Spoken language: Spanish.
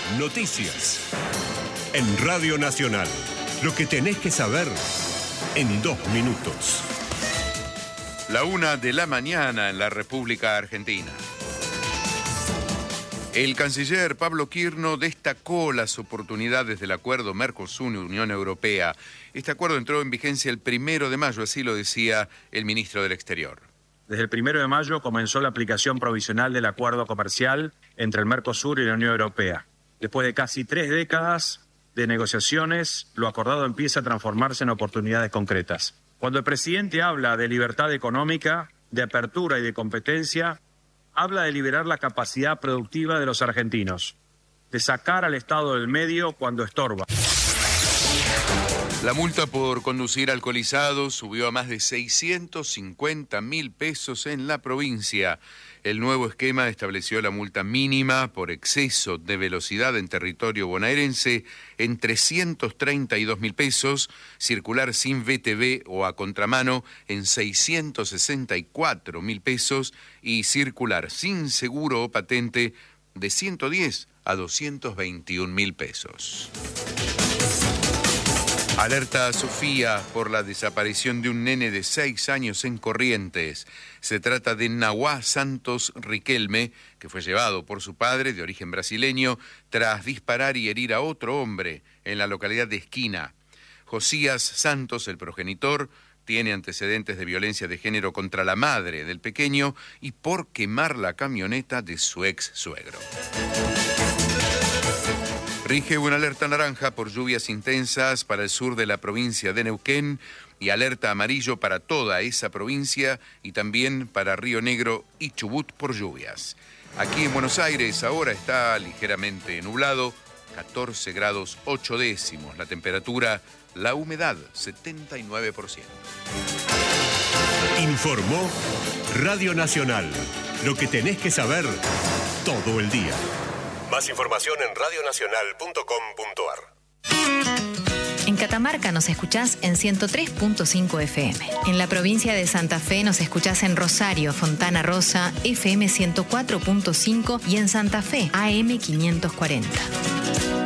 Noticias. En Radio Nacional. Lo que tenés que saber en 2 minutos. 1:00 a.m. en la República Argentina. El canciller Pablo Quirno destacó las oportunidades del acuerdo Mercosur-Unión Europea. Este acuerdo entró en vigencia el 1 de mayo, así lo decía el ministro del Exterior. Desde el 1 de mayo comenzó la aplicación provisional del acuerdo comercial entre el Mercosur y la Unión Europea. Después de casi 3 décadas de negociaciones, lo acordado empieza a transformarse en oportunidades concretas. Cuando el presidente habla de libertad económica, de apertura y de competencia, habla de liberar la capacidad productiva de los argentinos, de sacar al Estado del medio cuando estorba. La multa por conducir alcoholizado subió a más de 650.000 pesos en la provincia. El nuevo esquema estableció la multa mínima por exceso de velocidad en territorio bonaerense en 332.000 pesos, circular sin VTV o a contramano en 664.000 pesos y circular sin seguro o patente de 110 a 221.000 pesos. Alerta a Sofía por la desaparición de un nene de 6 años en Corrientes. Se trata de Nawá Santos Riquelme, que fue llevado por su padre, de origen brasileño, tras disparar y herir a otro hombre en la localidad de Esquina. Josías Santos, el progenitor, tiene antecedentes de violencia de género contra la madre del pequeño y por quemar la camioneta de su ex suegro. Rige una alerta naranja por lluvias intensas para el sur de la provincia de Neuquén y alerta amarillo para toda esa provincia y también para Río Negro y Chubut por lluvias. Aquí en Buenos Aires ahora está ligeramente nublado, 14 grados 8 décimos la temperatura, la humedad 79%. Informó Radio Nacional. Lo que tenés que saber todo el día. Más información en radionacional.com.ar. En Catamarca nos escuchás en 103.5 FM. En la provincia de Santa Fe nos escuchás en Rosario, Fontana Rosa, FM 104.5 y en Santa Fe, AM 540.